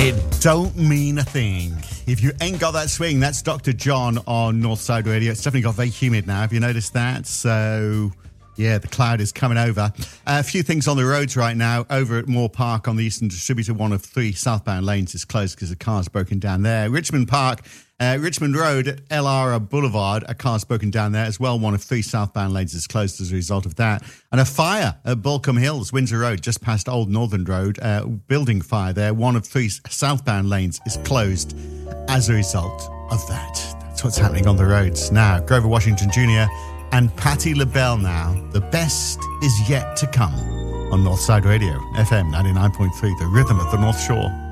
It don't mean a thing. If you ain't got that swing, that's Dr. John on Northside Radio. It's definitely got very humid now. Have you noticed that? So, yeah, the cloud is coming over. A few things on the roads right now. Over at Moore Park on the Eastern Distributor, one of 3 southbound lanes is closed because a car's broken down there. Richmond Park, Richmond Road at El Ara Boulevard, a car's broken down there as well. One of 3 southbound lanes is closed as a result of that. And a fire at Balcombe Hills, Windsor Road, just past Old Northern Road. Building fire there. One of 3 southbound lanes is closed as a result of that. That's what's happening on the roads. Now, Grover Washington Jr. and Patti LaBelle now. The best is yet to come on Northside Radio, FM 99.3, the rhythm of the North Shore.